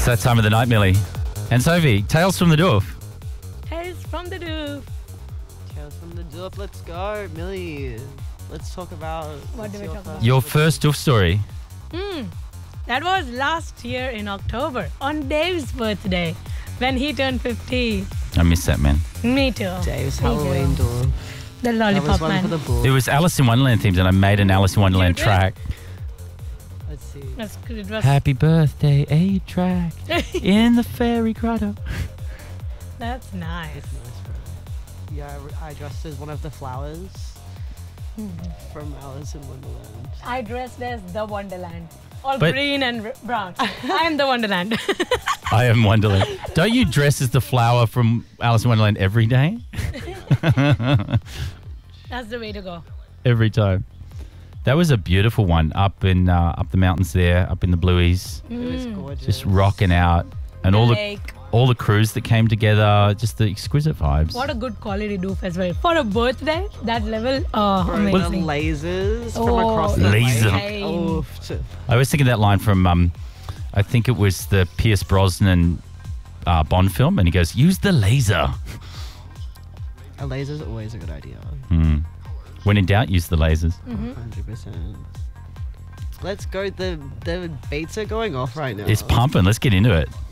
that time of the night, Millie. And Sophie, Tales from the Doof. Tales from the Doof. Tales from the Doof. Let's go, Millie. Let's talk about... What do we talk about? Your first doof story. That was last year in October, on Dave's birthday, when he turned 50. I miss that, man. Me too. Dave's Me too. Halloween Doof. The That Lollipop was one Man. for the book. It was Alice in Wonderland themed, and I made an Alice in Wonderland did? track. Let's see. That's good. It was, Happy birthday, A-Track, in the fairy grotto. that's nice. It's nice, bro. Yeah, I dressed as one of the flowers from Alice in Wonderland. I dressed as the Wonderland. All But- green and brown. I am the Wonderland. I am Wonderland. Don't you dress as the flower from Alice in Wonderland every day? That's the way to go. Every time. That was a beautiful one up in up the mountains there, up in the Blueies, It was gorgeous. just rocking out, and Lake. all the crews that came together, just the exquisite vibes. What a good quality doof as well. For a birthday, that level, Bro, the amazing. lasers from Oh, across the Laser. lake. Oh, I was thinking that line from I think it was the Pierce Brosnan Bond film, and he goes, "Use the laser." a laser's always a good idea. When in doubt, use the lasers. 100%. Let's go. The beats are going off right now. It's pumping. Let's get into it.